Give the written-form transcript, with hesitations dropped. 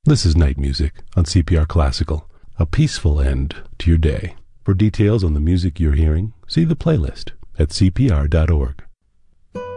This is Night Music on CPR Classical, a peaceful end to your day. For details on the music you're hearing, see the playlist at cpr.org.